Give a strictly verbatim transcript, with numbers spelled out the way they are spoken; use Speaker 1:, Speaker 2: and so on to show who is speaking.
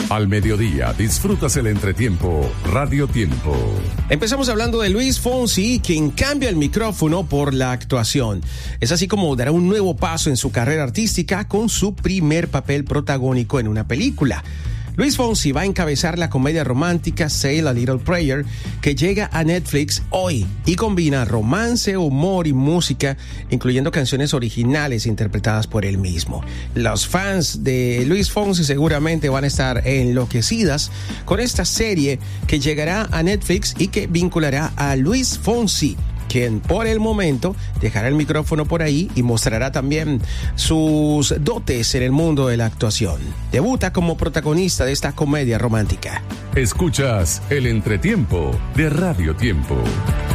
Speaker 1: Al mediodía disfrutas el entretiempo Radio Tiempo.
Speaker 2: Empezamos hablando de Luis Fonsi, quien cambia el micrófono por la actuación. Es así como dará un nuevo paso en su carrera artística con su primer papel protagónico en una película. Luis Fonsi va a encabezar la comedia romántica Say a Little Prayer, que llega a Netflix hoy y combina romance, humor y música, incluyendo canciones originales interpretadas por él mismo. Los fans de Luis Fonsi seguramente van a estar enloquecidas con esta serie que llegará a Netflix y que vinculará a Luis Fonsi, quien por el momento dejará el micrófono por ahí y mostrará también sus dotes en el mundo de la actuación. Debuta como protagonista de esta comedia romántica.
Speaker 1: Escuchas el entretiempo de Radio Tiempo.